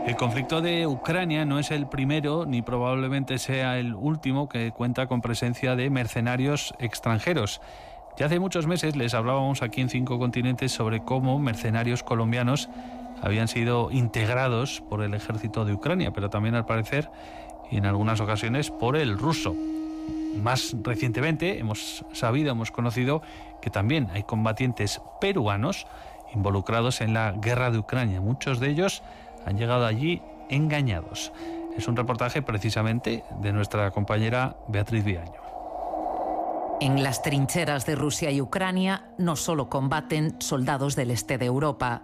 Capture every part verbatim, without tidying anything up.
El conflicto de Ucrania no es el primero ni probablemente sea el último que cuenta con presencia de mercenarios extranjeros. Ya hace muchos meses les hablábamos aquí en Cinco Continentes sobre cómo mercenarios colombianos habían sido integrados por el ejército de Ucrania, pero también al parecer y en algunas ocasiones por el ruso. Más recientemente hemos sabido, hemos conocido que también hay combatientes peruanos involucrados en la guerra de Ucrania. Muchos de ellos han llegado allí engañados. Es un reportaje precisamente de nuestra compañera Beatriz Viaño. En las trincheras de Rusia y Ucrania no solo combaten soldados del este de Europa.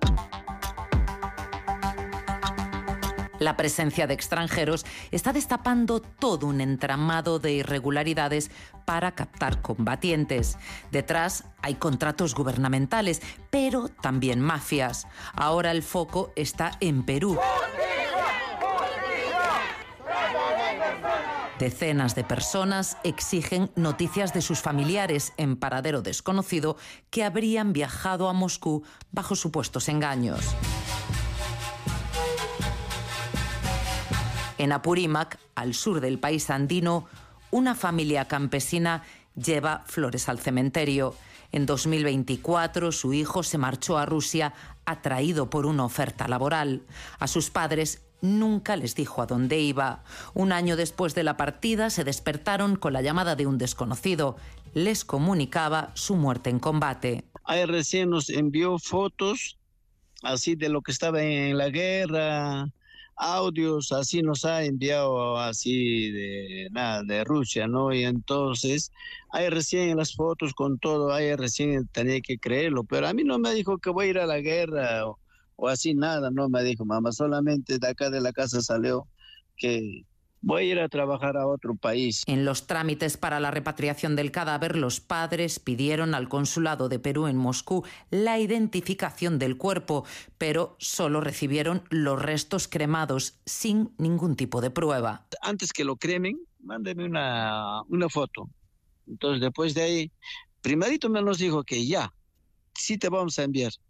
La presencia de extranjeros está destapando todo un entramado de irregularidades para captar combatientes. Detrás hay contratos gubernamentales, pero también mafias. Ahora el foco está en Perú. Decenas de personas exigen noticias de sus familiares en paradero desconocido que habrían viajado a Moscú bajo supuestos engaños. En Apurímac, al sur del país andino, una familia campesina lleva flores al cementerio. En dos mil veinticuatro, su hijo se marchó a Rusia atraído por una oferta laboral. A sus padres nunca les dijo a dónde iba. Un año después de la partida, se despertaron con la llamada de un desconocido. Les comunicaba su muerte en combate. Ahí recién nos envió fotos así de lo que estaba en la guerra, audios, así nos ha enviado así de nada de Rusia, ¿no? Y entonces ahí recién las fotos con todo, ahí recién tenía que creerlo, pero a mí no me dijo que voy a ir a la guerra o, o así nada, no me dijo mamá, solamente de acá de la casa salió que voy a ir a trabajar a otro país. En los trámites para la repatriación del cadáver, los padres pidieron al consulado de Perú en Moscú la identificación del cuerpo, pero solo recibieron los restos cremados sin ningún tipo de prueba. Antes que lo cremen, mándeme una, una foto. Entonces, después de ahí, primerito me nos dijo que ya, sí te vamos a enviar.